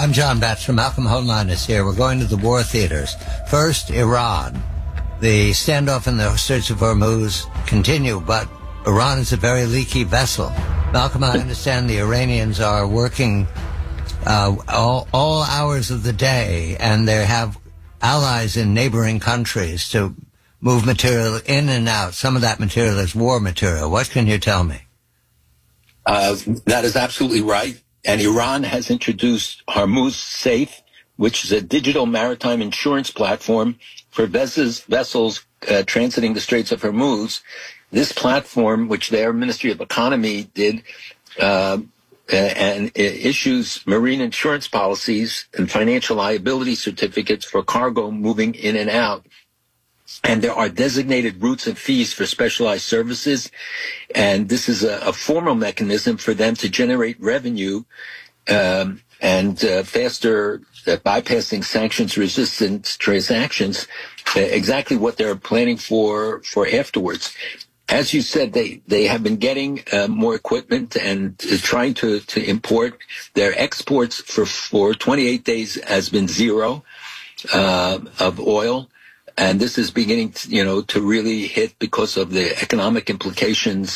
I'm John Batchelor. Malcolm Hoenlein is here. We're going to the war theaters. First, Iran. The standoff in the Strait of Hormuz continue, but Iran is a very leaky vessel. Malcolm, I understand the Iranians are working all hours of the day, and they have allies in neighboring countries to move material in and out. Some of that material is war material. What can you tell me? That is absolutely right. And Iran has introduced Hormuz Safe, which is a digital maritime insurance platform for vessels transiting the Straits of Hormuz. This platform, which their Ministry of Economy did, and it issues marine insurance policies and financial liability certificates for cargo moving in and out. And there are designated routes and fees for specialized services. And this is a formal mechanism for them to generate revenue and faster bypassing sanctions-resistant transactions, exactly what they're planning for afterwards. As you said, they have been getting more equipment and trying to import. Their exports for 28 days has been zero of oil. And this is beginning to really hit because of the economic implications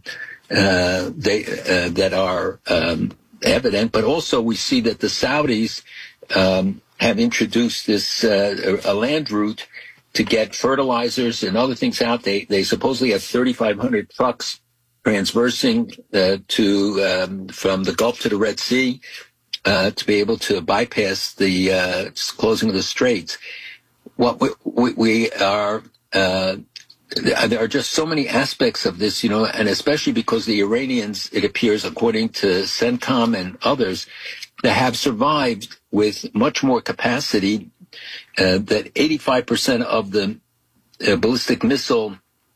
that are evident. But also we see that the Saudis have introduced this a land route to get fertilizers and other things out. They supposedly have 3,500 trucks transversing from the Gulf to the Red Sea to be able to bypass the closing of the straits. What we are, there are just so many aspects of this, and especially because the Iranians, it appears, according to CENTCOM and others, that have survived with much more capacity, that 85% of the ballistic missile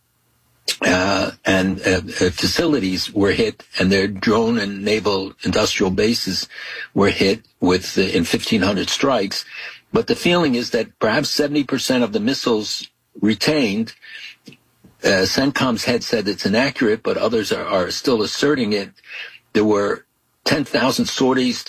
and facilities were hit, and their drone and naval industrial bases were hit with in 1,500 strikes. But the feeling is that perhaps 70% of the missiles retained. CENTCOM's head said it's inaccurate, but others are still asserting it. There were 10,000 sorties